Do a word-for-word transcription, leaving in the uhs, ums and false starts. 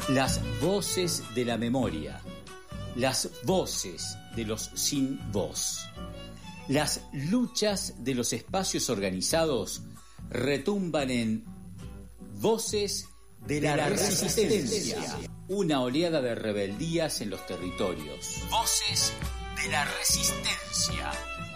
Las voces de la memoria, las voces de los sin voz, las luchas de los espacios organizados retumban en Voces de la, de la resistencia. resistencia, una oleada de rebeldías en los territorios. Voces de la resistencia.